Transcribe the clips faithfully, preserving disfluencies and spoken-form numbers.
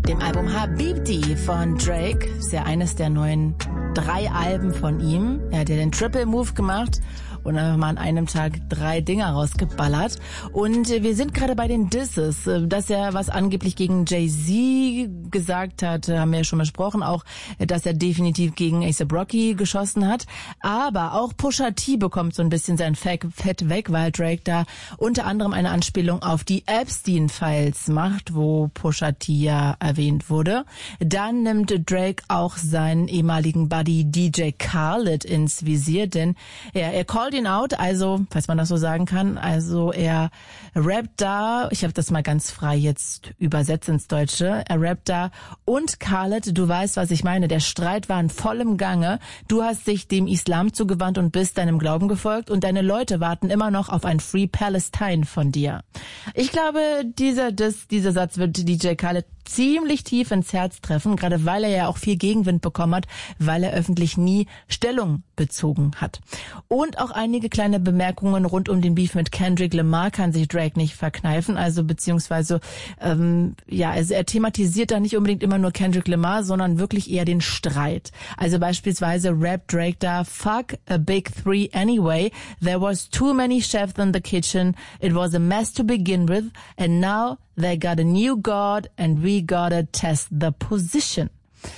dem Album Habibti von Drake. Ist ja eines der neuen drei Alben von ihm. Er hat ja den Triple Move gemacht und einfach mal an einem Tag drei Dinger rausgeballert. Und wir sind gerade bei den Disses, dass er was angeblich gegen Jay-Z gesagt hat, haben wir ja schon besprochen, auch, dass er definitiv gegen A$AP Rocky geschossen hat. Aber auch Pusha T bekommt so ein bisschen sein Fett weg, weil Drake da unter anderem eine Anspielung auf die Epstein-Files macht, wo Pusha T ja erwähnt wurde. Dann nimmt Drake auch seinen ehemaligen Buddy D J Khaled ins Visier, denn er, er called ihn out, also, falls man das so sagen kann, also er rappt da, ich habe das mal ganz frei jetzt übersetzt ins Deutsche, er rappt da, und Khaled, du weißt, was ich meine, der Streit war in vollem Gange, du hast dich dem Islam zugewandt und bist deinem Glauben gefolgt und deine Leute warten immer noch auf ein Free Palestine von dir. Ich glaube, dieser, das, dieser Satz wird D J Khaled ziemlich tief ins Herz treffen, gerade weil er ja auch viel Gegenwind bekommen hat, weil er öffentlich nie Stellung bezogen hat. Und auch einige kleine Bemerkungen rund um den Beef mit Kendrick Lamar kann sich Drake nicht verkneifen, also beziehungsweise ähm, ja, also er thematisiert da nicht unbedingt immer nur Kendrick Lamar, sondern wirklich eher den Streit. Also beispielsweise rappt Drake da, fuck a big three anyway, there was too many chefs in the kitchen, it was a mess to begin with, and now they got a new god and we gotta test the position.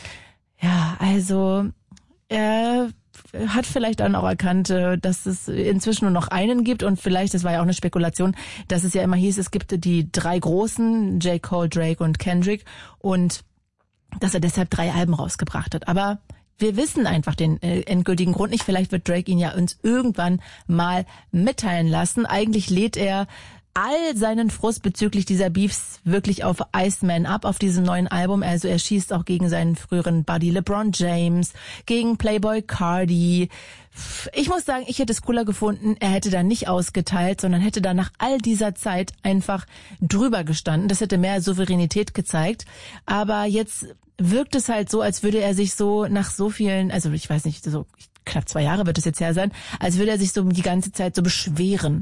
Ja, also er hat vielleicht dann auch erkannt, dass es inzwischen nur noch einen gibt und vielleicht, das war ja auch eine Spekulation, dass es ja immer hieß, es gibt die drei großen, J. Cole, Drake und Kendrick, und dass er deshalb drei Alben rausgebracht hat. Aber wir wissen einfach den äh, endgültigen Grund nicht. Vielleicht wird Drake ihn ja uns irgendwann mal mitteilen lassen. Eigentlich lädt er all seinen Frust bezüglich dieser Beefs wirklich auf Iceman ab, auf diesem neuen Album. Also er schießt auch gegen seinen früheren Buddy LeBron James, gegen Playboy Cardi. Ich muss sagen, ich hätte es cooler gefunden, er hätte da nicht ausgeteilt, sondern hätte da nach all dieser Zeit einfach drüber gestanden. Das hätte mehr Souveränität gezeigt. Aber jetzt wirkt es halt so, als würde er sich so nach so vielen, also ich weiß nicht, so knapp zwei Jahre wird es jetzt her sein, als würde er sich so die ganze Zeit so beschweren.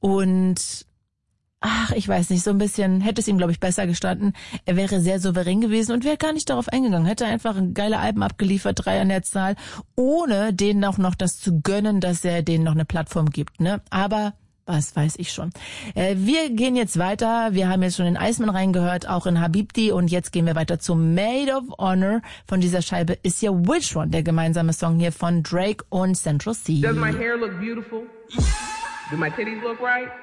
Und ach, ich weiß nicht, so ein bisschen hätte es ihm, glaube ich, besser gestanden. Er wäre sehr souverän gewesen und wäre gar nicht darauf eingegangen. Hätte einfach geile Alben abgeliefert, drei an der Zahl, ohne denen auch noch das zu gönnen, dass er denen noch eine Plattform gibt, ne? Aber was weiß ich schon. Äh, wir gehen jetzt weiter. Wir haben jetzt schon in Iceman reingehört, auch in Habibti, und jetzt gehen wir weiter zu Maid of Honor. Von dieser Scheibe ist ja Which One, der gemeinsame Song hier von Drake und Central C. Does my hair look beautiful? Do my titties look right?